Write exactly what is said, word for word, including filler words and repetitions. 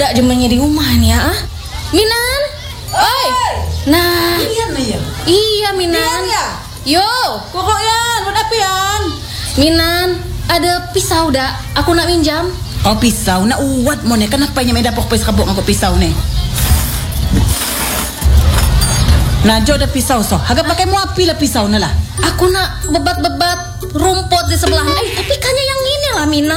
dak jemennya di rumah nih ya. Ah? Minan. Oi. Nah. Iya ya. Iya Minan. Ya. Yo. Pokok Yan, udah pian. Minan, ada pisau dak? Aku nak minjam. Oh pisau, nak uat mo ne. Kenapa nya meda pok pes kabok ngako pisau ne? Nah, jo ada pisau so. Agak pakai mau api lah pisau ne lah. Aku nak bebat-bebat rumput di sebelah. Eh, tapi kayaknya yang ini lah Mina.